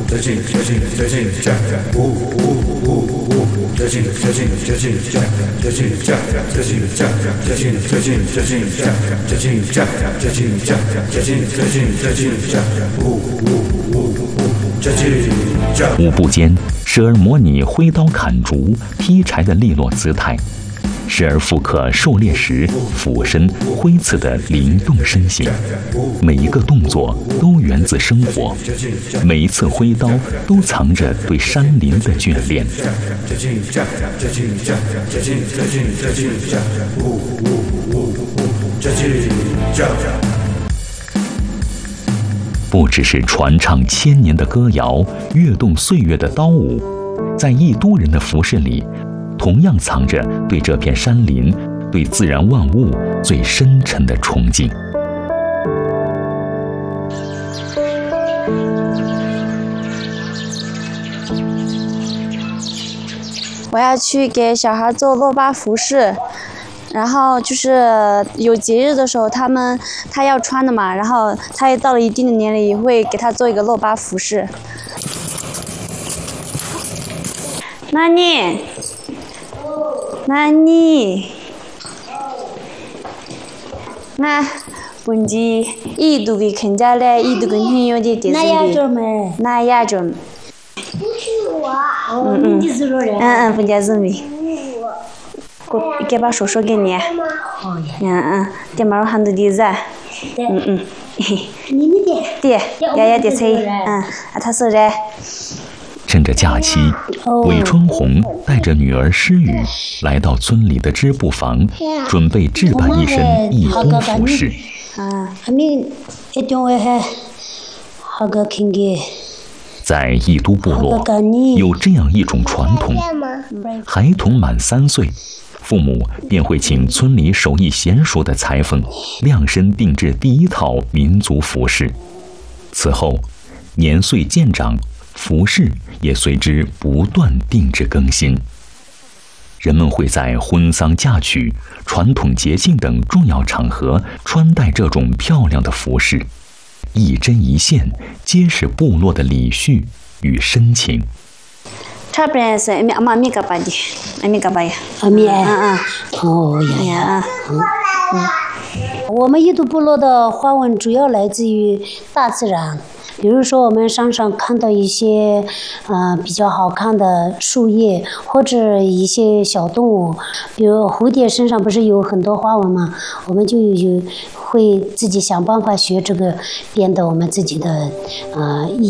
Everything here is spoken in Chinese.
舞步间，时而模拟挥刀砍竹、劈柴的利落姿态，时而复刻狩猎时俯身挥刺的灵动身形。每一个动作都源自生活，每一次挥刀都藏着对山林的眷恋。不只是传唱千年的歌谣，跃动岁月的刀舞，在义都人的服饰里，同样藏着对这片山林、对自然万物最深沉的崇敬。 我要去给小孩做落巴服饰，然后就是有节日的时候，他要穿的嘛，然后他也到了一定的年龄，也会给他做一个落巴服饰。나니 나 본지 이두기 괜찮래 이두근 힘요지 되지 나야 좀不加字米。我给把手说给你。点毛hand的在。对，丫丫的菜。他说的。 趁着假期，韦春红带着女儿诗雨来到村里的织布房，准备置办一身义都服饰。在义都部落，有这样一种传统：孩童满3岁，父母便会请村里手艺娴熟的裁缝量身定制第一套民族服饰。此后，年岁渐长，服饰也随之不断定制更新。人们会在婚丧嫁娶、传统节庆等重要场合穿戴这种漂亮的服饰，一针一线揭示部落的礼序与深情。 差不多是阿米嘎巴的，阿米嘎巴呀， 阿米哦呀，我们义都部落的花纹主要来自于大自然。比如说，我们山上看到一些比较好看的树叶，或者一些小动物，比如蝴蝶身上不是有很多花纹吗？我们就会自己想办法学这个，编的我们自己的